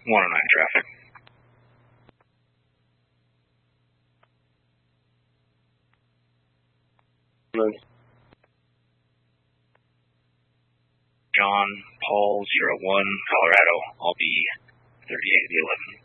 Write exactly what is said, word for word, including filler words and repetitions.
one oh nine traffic. John, Paul, zero one, Colorado. I'll be thirty-eight eleven.